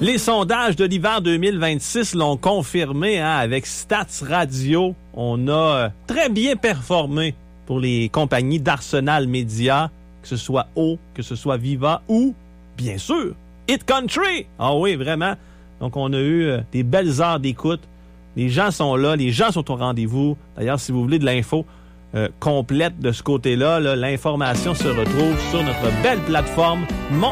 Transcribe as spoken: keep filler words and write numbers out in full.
Les sondages de l'hiver deux mille vingt-six l'ont confirmé, hein, avec Stats Radio. On a euh, très bien performé pour les compagnies d'Arsenal Média, que ce soit O, que ce soit Viva ou, bien sûr, Hit Country. Ah oui, vraiment. Donc, on a eu euh, des belles heures d'écoute. Les gens sont là, les gens sont au rendez-vous. D'ailleurs, si vous voulez de l'info euh, complète de ce côté-là, là, l'information se retrouve sur notre belle plateforme Mon